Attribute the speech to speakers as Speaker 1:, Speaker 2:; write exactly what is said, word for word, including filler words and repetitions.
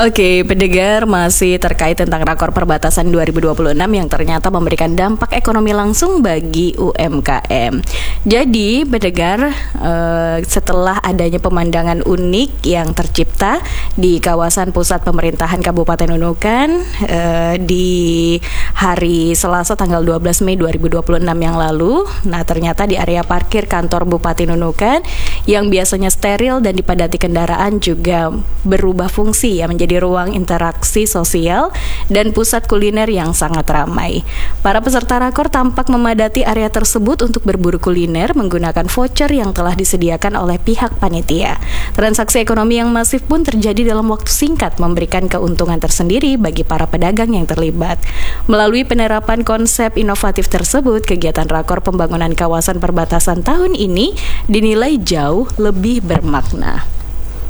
Speaker 1: Oke, pendengar, masih terkait tentang Rakor Perbatasan dua ribu dua puluh enam yang ternyata memberikan dampak ekonomi langsung bagi U M K M. Jadi, pendengar, eh, setelah adanya pemandangan unik yang tercipta di kawasan pusat pemerintahan Kabupaten Nunukan eh, di hari Selasa tanggal dua belas Mei dua ribu dua puluh enam yang lalu, nah ternyata di area parkir kantor Bupati Nunukan yang biasanya steril dan dipadati kendaraan juga berubah fungsi ya menjadi ruang interaksi sosial dan pusat kuliner yang sangat ramai. Para peserta rakor tampak memadati area tersebut untuk berburu kuliner menggunakan voucher yang telah disediakan oleh pihak panitia. Transaksi ekonomi yang masif pun terjadi dalam waktu singkat, memberikan keuntungan tersendiri bagi para pedagang yang terlibat. Melalui penerapan konsep inovatif tersebut, kegiatan rakor pembangunan kawasan perbatasan tahun ini dinilai jauh lebih bermakna.